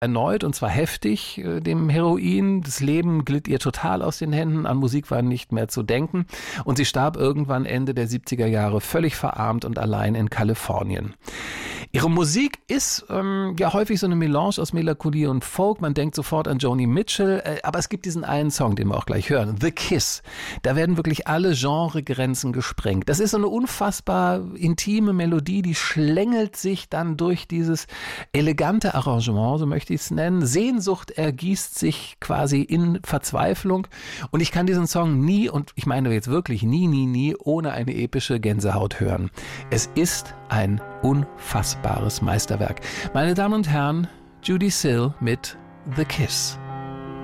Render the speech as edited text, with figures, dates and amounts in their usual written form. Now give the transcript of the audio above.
erneut, und zwar heftig, dem Heroin. Das Leben glitt ihr total aus den Händen, an Musik war nicht mehr zu denken und sie starb irgendwann Ende der 70er Jahre völlig verarmt und allein in Kalifornien. Ihre Musik ist ja häufig so eine Melange aus Melancholie und Folk. Man denkt sofort an Joni Mitchell, aber es gibt diesen einen Song, den wir auch gleich hören, The Kiss. Da werden wirklich alle Genregrenzen gesprengt. Das ist so eine unfassbar intime Melodie, die schlängelt sich dann durch dieses elegante Arrangement, so möchte ich es nennen. Sehnsucht ergießt sich quasi in Verzweiflung und ich kann diesen Song nie, und ich meine jetzt wirklich nie, ohne eine epische Gänsehaut hören. Es ist ein unfassbares Meisterwerk. Meine Damen und Herren, Judee Sill mit The Kiss.